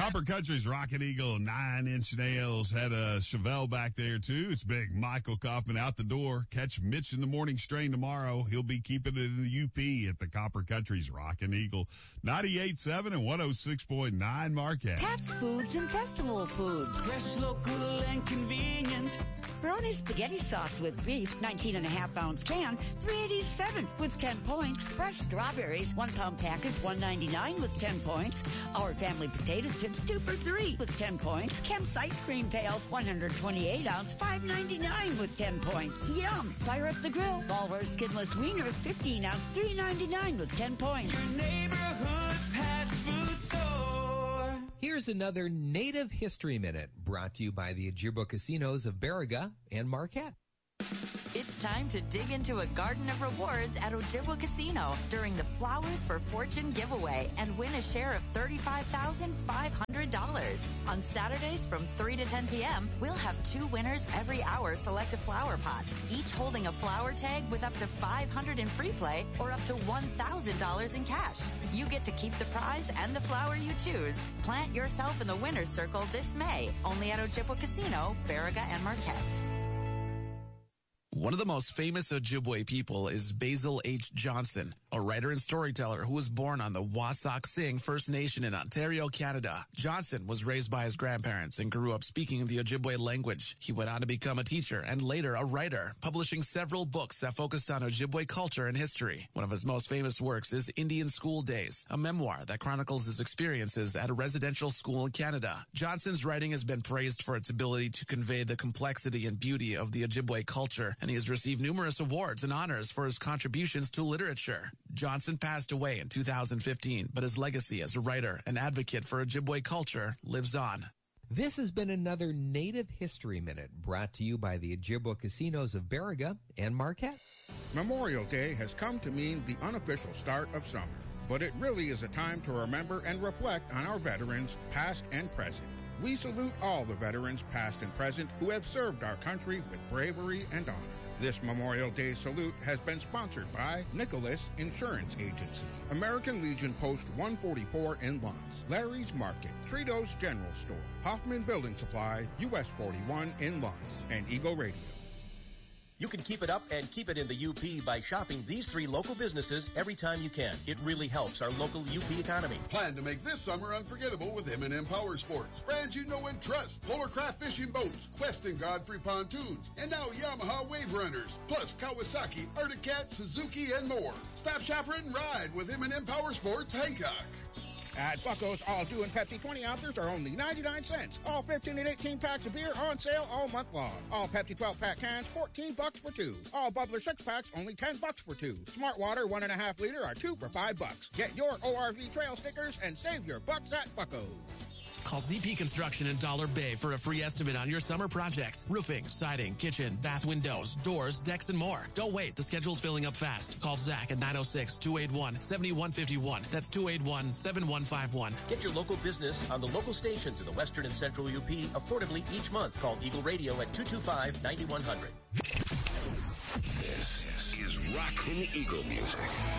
Copper Country's Rocket Eagle 9-inch nails had a Chevelle back there too. It's big Michael Kaufman out the door. Catch Mitch in the morning strain tomorrow. He'll be keeping it in the UP at the Copper Country's Rocket Eagle 98.7 and 106.9 Marquette. Pat's Foods and Festival Foods. Fresh, local, and convenient. Baroni spaghetti sauce with beef, 19.5-ounce can, $3.87 with 10 points. Fresh strawberries, 1-pound package, $1.99 with 10 points. Our family potato chips, 2 for $3 with 10 points. Kemp's ice cream pails, 128-ounce, $5.99 with 10 points. Yum! Fire up the grill. Ballware skinless wieners, 15-ounce, $3.99 with 10 points. Your neighborhood Pat's Food Store. Here's another Native History Minute brought to you by the Ojibwa Casinos of Baraga and Marquette. It's time to dig into a garden of rewards at Ojibwa Casino during the Flowers for Fortune giveaway and win a share of $35,500. On Saturdays from 3 to 10 p.m., we'll have 2 winners every hour select a flower pot, each holding a flower tag with up to $500 in free play or up to $1,000 in cash. You get to keep the prize and the flower you choose. Plant yourself in the winner's circle this May, only at Ojibwa Casino, Baraga and Marquette. One of the most famous Ojibwe people is Basil H. Johnson, a writer and storyteller who was born on the Wasauksing First Nation in Ontario, Canada. Johnson was raised by his grandparents and grew up speaking the Ojibwe language. He went on to become a teacher and later a writer, publishing several books that focused on Ojibwe culture and history. One of his most famous works is Indian School Days, a memoir that chronicles his experiences at a residential school in Canada. Johnson's writing has been praised for its ability to convey the complexity and beauty of the Ojibwe culture, and he has received numerous awards and honors for his contributions to literature. Johnson passed away in 2015, but his legacy as a writer and advocate for Ojibwe culture lives on. This has been another Native History Minute brought to you by the Ojibwa Casinos of Baraga and Marquette. Memorial Day has come to mean the unofficial start of summer, but it really is a time to remember and reflect on our veterans, past and present. We salute all the veterans, past and present, who have served our country with bravery and honor. This Memorial Day salute has been sponsored by Nicholas Insurance Agency, American Legion Post 144 in Lawrence, Larry's Market, Tritos General Store, Hoffman Building Supply, US 41 in Lawrence, and Eagle Radio. You can keep it up and keep it in the UP by shopping these 3 local businesses every time you can. It really helps our local UP economy. Plan to make this summer unforgettable with M&M Power Sports. Brands you know and trust. Polarcraft fishing boats, Quest and Godfrey pontoons, and now Yamaha Wave Runners, plus Kawasaki, Arctic Cat, Suzuki, and more. Stop, shop, rent, and ride with M&M Power Sports Hancock. At Bucko's, all Dew and Pepsi 20 ounces are only 99 cents. All 15 and 18 packs of beer on sale all month long. All Pepsi 12-pack cans, $14 for 2. All Bubbler 6-packs, only $10 for 2. Smart Water 1.5 liter are 2 for $5. Get your ORV trail stickers and save your bucks at Bucko's. Call ZP Construction in Dollar Bay for a free estimate on your summer projects. Roofing, siding, kitchen, bath windows, doors, decks, and more. Don't wait. The schedule's filling up fast. Call Zach at 906-281-7151. That's 281-7151. Get your local business on the local stations in the Western and Central UP affordably each month. Call Eagle Radio at 225-9100. This is Rockin' Eagle Music.